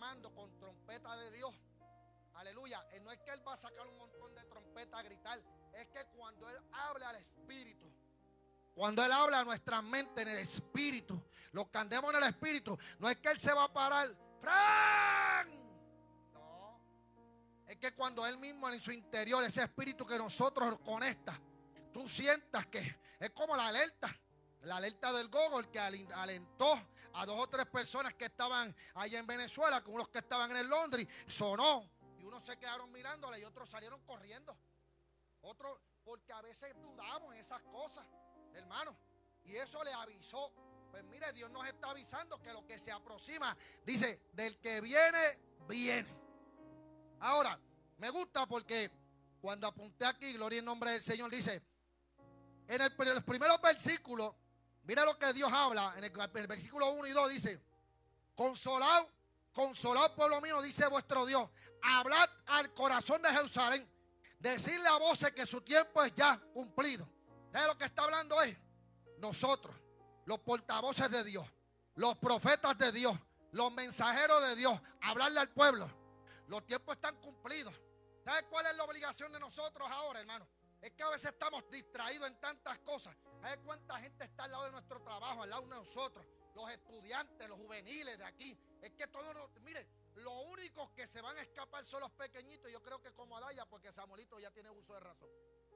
proclamando con trompeta de Dios, aleluya, no es que Él va a sacar un montón de trompetas a gritar, es que cuando Él habla al Espíritu, cuando Él habla a nuestra mente en el Espíritu, lo que andemos en el Espíritu, no es que Él se va a parar, ¡Fran! No, es que cuando Él mismo en su interior, ese Espíritu que nosotros conecta, tú sientas que es como la alerta del gogo, el que alentó a 2 o 3 personas que estaban allá en Venezuela, con unos que estaban en el Londres, sonó, y unos se quedaron mirándole y otros salieron corriendo. Otros, porque a veces dudamos en esas cosas, hermano, y eso le avisó. Pues mire, Dios nos está avisando que lo que se aproxima, dice, del que viene, viene. Ahora, me gusta porque cuando apunté aquí, gloria en nombre del Señor, dice, en los primeros versículos, mira lo que Dios habla, en el versículo 1 y 2 dice, consolad, pueblo mío, dice vuestro Dios, hablad al corazón de Jerusalén, decirle a voces que su tiempo es ya cumplido. ¿Sabe lo que está hablando es? Nosotros, los portavoces de Dios, los profetas de Dios, los mensajeros de Dios, hablarle al pueblo. Los tiempos están cumplidos. ¿Sabe cuál es la obligación de nosotros ahora, hermano? Es que a veces estamos distraídos en tantas cosas. ¿Sabe cuánta gente está al lado de nuestro trabajo, al lado de nosotros? Los estudiantes, los juveniles de aquí. Es que todos, mire, los únicos que se van a escapar son los pequeñitos. Yo creo que como Adaya, porque Samuelito ya tiene uso de razón.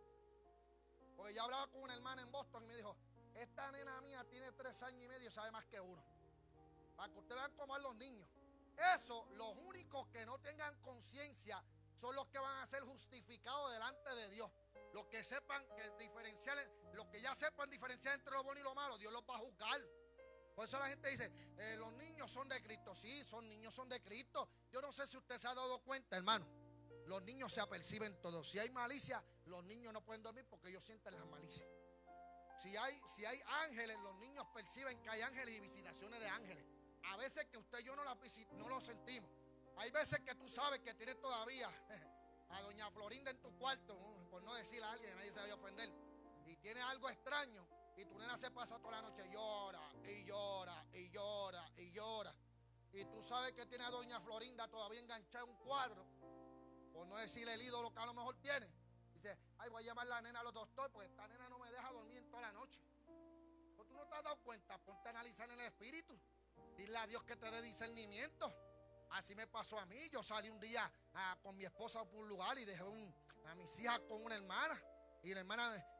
Porque yo hablaba con una hermana en Boston y me dijo, esta nena mía tiene 3 años y medio y sabe más que uno. Para que ustedes vean cómo son los niños. Eso, los únicos que no tengan conciencia son los que van a ser justificados delante de Dios. Los que sepan que diferenciar, los que ya sepan diferenciar entre lo bueno y lo malo, Dios los va a juzgar. Por eso la gente dice, los niños son de Cristo. Sí, niños son de Cristo. Yo no sé si usted se ha dado cuenta, hermano. Los niños se aperciben todo. Si hay malicia, los niños no pueden dormir porque ellos sienten las malicias. Si hay ángeles, los niños perciben que hay ángeles y visitaciones de ángeles. A veces que usted y yo no lo sentimos. Hay veces que tú sabes que tienes todavía a doña Florinda en tu cuarto, por no decirle a alguien, nadie se vaya a ofender, y tiene algo extraño, y tu nena se pasa toda la noche, llora, y llora, y llora, y llora. Y tú sabes que tiene a doña Florinda todavía enganchada en un cuadro, por no decirle el ídolo que a lo mejor tiene. Dice, ay, voy a llamar a la nena a los doctores, porque esta nena no me deja dormir en toda la noche. ¿Tú no te has dado cuenta? Ponte a analizar en el espíritu. Dile a Dios que te dé discernimiento. Así me pasó a mí. Yo salí un día con mi esposa por un lugar y dejé a mis hijas con una hermana. Y la hermana